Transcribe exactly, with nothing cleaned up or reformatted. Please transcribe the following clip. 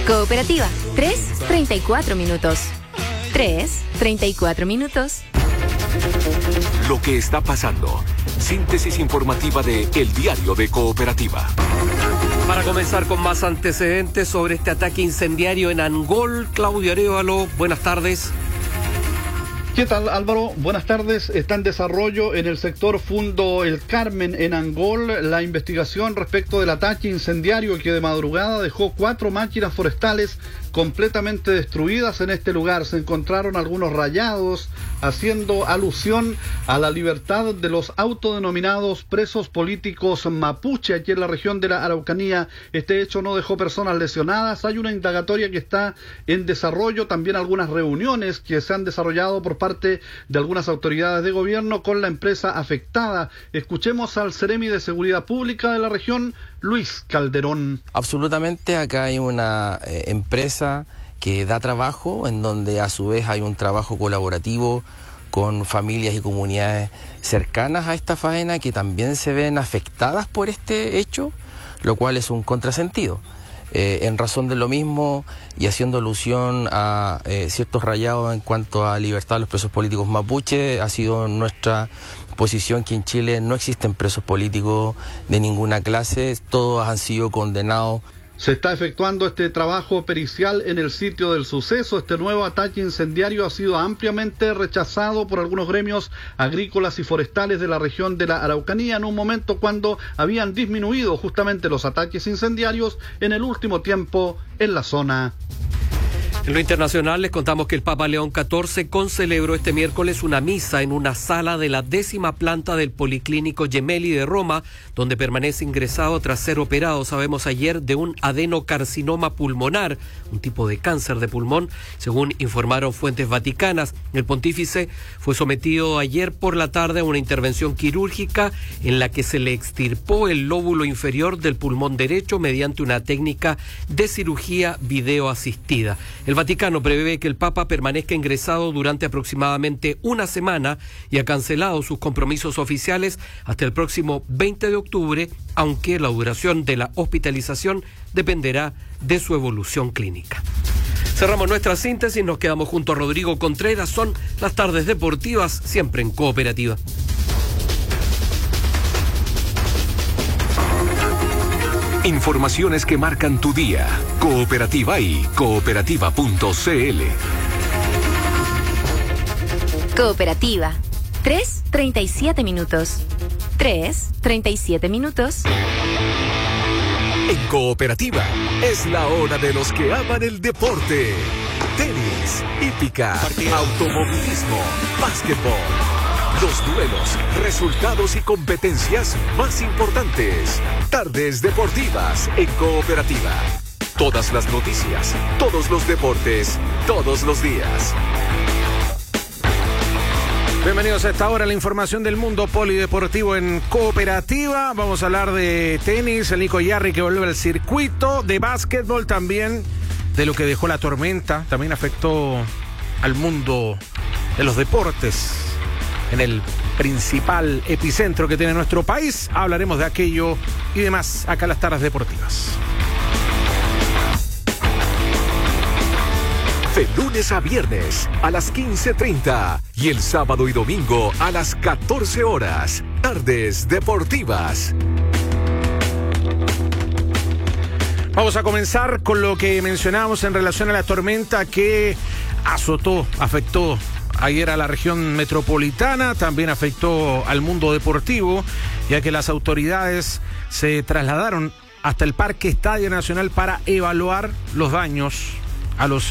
Cooperativa, tres, treinta y cuatro minutos. tres, treinta y cuatro minutos. Lo que está pasando. Síntesis informativa de El Diario de Cooperativa. Para comenzar con más antecedentes sobre este ataque incendiario en Angol, Claudio Arévalo, buenas tardes. ¿Qué tal, Álvaro? Buenas tardes. Está en desarrollo en el sector Fundo El Carmen, en Angol, la investigación respecto del ataque incendiario que de madrugada dejó cuatro máquinas forestales completamente destruidas en este lugar. Se encontraron algunos rayados, haciendo alusión a la libertad de los autodenominados presos políticos mapuche aquí en la región de la Araucanía. Este hecho no dejó personas lesionadas. Hay una indagatoria que está en desarrollo, también algunas reuniones que se han desarrollado por parte de algunas autoridades de gobierno con la empresa afectada. Escuchemos al Seremi de Seguridad Pública de la región, Luis Calderón. Absolutamente, acá hay una eh, empresa que da trabajo, en donde a su vez hay un trabajo colaborativo con familias y comunidades cercanas a esta faena que también se ven afectadas por este hecho, lo cual es un contrasentido. Eh, en razón de lo mismo y haciendo alusión a eh, ciertos rayados en cuanto a libertad de los presos políticos mapuche, ha sido nuestra posición que en Chile no existen presos políticos de ninguna clase, todos han sido condenados. Se está efectuando este trabajo pericial en el sitio del suceso. Este nuevo ataque incendiario ha sido ampliamente rechazado por algunos gremios agrícolas y forestales de la región de la Araucanía en un momento cuando habían disminuido justamente los ataques incendiarios en el último tiempo en la zona. En lo internacional les contamos que el Papa León catorce concelebró este miércoles una misa en una sala de la décima planta del Policlínico Gemelli de Roma, donde permanece ingresado tras ser operado, sabemos ayer, de un adenocarcinoma pulmonar, un tipo de cáncer de pulmón, según informaron fuentes vaticanas. El pontífice fue sometido ayer por la tarde a una intervención quirúrgica en la que se le extirpó el lóbulo inferior del pulmón derecho mediante una técnica de cirugía videoasistida. El Vaticano prevé que el Papa permanezca ingresado durante aproximadamente una semana y ha cancelado sus compromisos oficiales hasta el próximo veinte de octubre, aunque la duración de la hospitalización dependerá de su evolución clínica. Cerramos nuestra síntesis, nos quedamos junto a Rodrigo Contreras. Son las tardes deportivas, siempre en Cooperativa. Informaciones que marcan tu día. Cooperativa y cooperativa punto c l. Cooperativa, tres, treinta y siete minutos. tres, treinta y siete minutos. En Cooperativa es la hora de los que aman el deporte. Tenis, hípica, automovilismo, básquetbol. Los duelos, resultados y competencias más importantes. Tardes deportivas en Cooperativa. Todas las noticias, todos los deportes, todos los días. Bienvenidos a esta hora a la información del mundo polideportivo en Cooperativa. Vamos a hablar de tenis, el Nico Yarri que vuelve al circuito, de básquetbol también, de lo que dejó la tormenta, también afectó al mundo de los deportes. En el principal epicentro que tiene nuestro país, hablaremos de aquello y demás acá en las tardes deportivas. De lunes a viernes a las quince treinta y el sábado y domingo a las catorce horas. Tardes deportivas. Vamos a comenzar con lo que mencionábamos en relación a la tormenta que azotó, afectó ayer a la región metropolitana, también afectó al mundo deportivo, ya que las autoridades se trasladaron hasta el Parque Estadio Nacional para evaluar los daños a los